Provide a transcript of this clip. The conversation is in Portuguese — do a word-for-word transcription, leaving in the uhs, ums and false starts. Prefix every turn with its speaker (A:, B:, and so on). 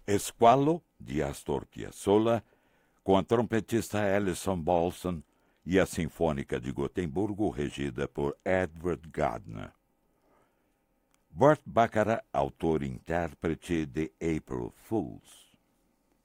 A: Squalo, de Astor Piazzolla, com a trompetista Alison Balson e a Sinfônica de Gotemburgo, regida por Edward Gardner. Burt Bacharach, autor e intérprete de April Fools.